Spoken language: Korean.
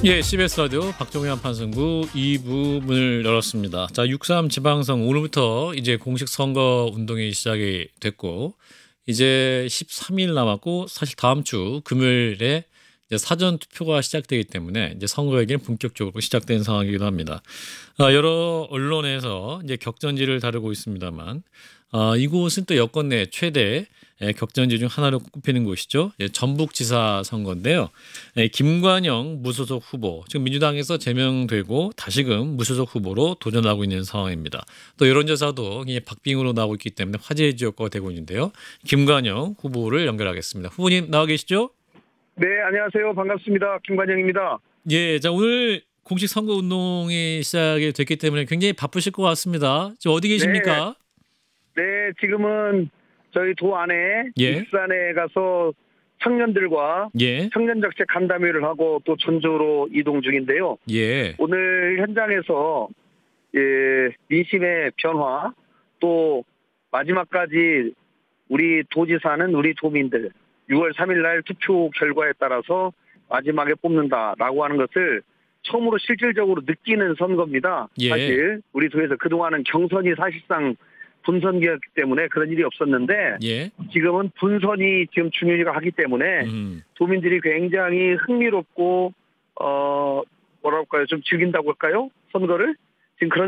예, CBS 라디오 박종희 한판승부 2부 문을 열었습니다. 자, 6.3 지방선 오늘부터 이제 공식 선거 운동이 시작이 됐고 이제 13일 남았고 사실 다음 주 금요일에 이제 사전 투표가 시작되기 때문에 이제 선거 얘기는 본격적으로 시작된 상황이기도 합니다. 여러 언론에서 이제 격전지를 다루고 있습니다만 이곳은 또 여권 내 최대 격전지 중 하나로 꼽히는 곳이죠. 전북지사 선거인데요. 김관영 무소속 후보, 지금 민주당에서 제명되고 다시금 무소속 후보로 도전하고 있는 상황입니다. 또 여론조사도 박빙으로 나오고 있기 때문에 화제의 지역구가 되고 있는데요. 김관영 후보를 연결하겠습니다. 후보님 나와 계시죠? 네, 안녕하세요. 반갑습니다. 김관영입니다. 예, 자 오늘 공식 선거 운동이 시작이 됐기 때문에 굉장히 바쁘실 것 같습니다. 지금 어디 계십니까? 네, 지금은 저희 도 안에 예. 익산에 가서 청년들과 예, 청년정책 간담회를 하고 또 전주로 이동 중인데요. 예, 오늘 현장에서 민심의 변화 또 마지막까지 우리 도지사는 우리 도민들 6월 3일 날 투표 결과에 따라서 마지막에 뽑는다라고 하는 것을 처음으로 실질적으로 느끼는 선거입니다. 예. 사실 우리 도에서 그동안은 경선이 사실상 본선이었기 때문에 그런 일이 없었는데 예. 지금은 본선이 지금 중요시가 하기 때문에 도민들이 굉장히 흥미롭고 뭐랄까요, 좀 즐긴다고 할까요? 선거를 지금 그런